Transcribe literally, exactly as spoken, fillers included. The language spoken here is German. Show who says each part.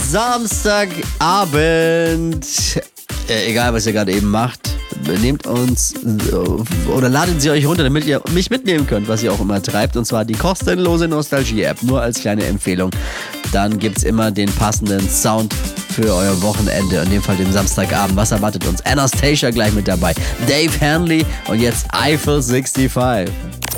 Speaker 1: Samstagabend. Äh, egal, was ihr gerade eben macht. Nehmt uns oder ladet sie euch runter, damit ihr mich mitnehmen könnt, was ihr auch immer treibt. Und zwar die kostenlose Nostalgie-App, nur als kleine Empfehlung. Dann gibt es immer den passenden Sound für euer Wochenende, in dem Fall den Samstagabend. Was erwartet uns? Anastasia gleich mit dabei, Dave Hanley und jetzt Eiffel fünfundsechzig.